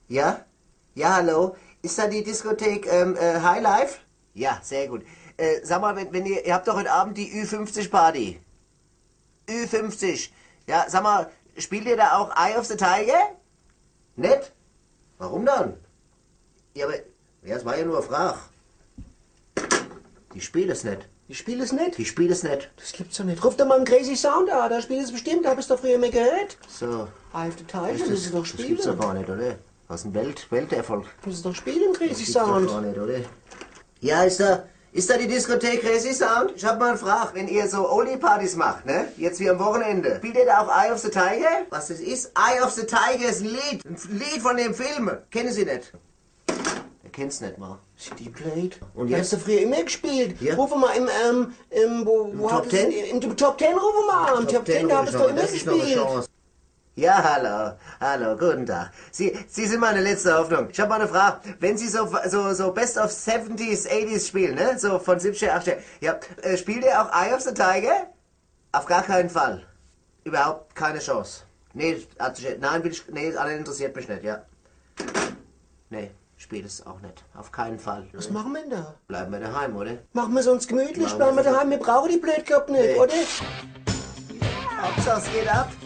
Ja? Ja, hallo? Ist da die Diskothek High Life? Ja, sehr gut. Sag mal, wenn ihr habt doch heute Abend die Ü50-Party. Ü50. Ja, sag mal, spielt ihr da auch Eye of the Tiger? Nett? Warum dann? Ja, aber, ja, es war ja nur eine Frage. Die spielt es nicht. Die spielen es nicht? Die spielt es nicht. Das gibt's doch nicht. Ruf doch mal einen Crazy Sound an, da spielt es bestimmt, da hab ich's doch früher mal gehört. So. Eye of the Tiger, das ist doch Das spielen. gibt's doch gar nicht, oder? Das ist ein Welterfolg. Das ist doch spielen, Das Crazy gibt's doch Sound. gar nicht, oder? Ja, ist da die Diskothek Crazy Sound? Ich hab mal eine Frage. Wenn ihr so Oldie-Partys macht, ne? Jetzt wie am Wochenende. Spielt ihr da auch Eye of the Tiger? Was das ist? Eye of the Tiger ist ein Lied. Ein Lied von dem Film. Kennen Sie nicht? Er kennt's nicht mal. City Blade. Und Ja, jetzt? hast du früher immer gespielt. Ja. Ruf mal wo Top hat es- 10? Im Top 10 ruf mal. Im Top 10, da hab ich doch immer Das ist noch eine gespielt. Chance. Ja, hallo, guten Tag. Sie sind meine letzte Hoffnung. Ich habe mal eine Frage. Wenn Sie so Best of 70s, 80s spielen, ne? So von 70er, 80er. Ja, spielt ihr auch Eye of the Tiger? Auf gar keinen Fall. Überhaupt keine Chance. Nee, nee, alle interessiert mich nicht, ja. Nee, spielt es auch nicht. Auf keinen Fall. Was machen wir denn da? Bleiben wir daheim, oder? Machen wir es uns gemütlich, Machen bleiben wir wir so. daheim, wir brauchen die Blödkopf nicht, Nee. oder? Hauptsache es geht ab.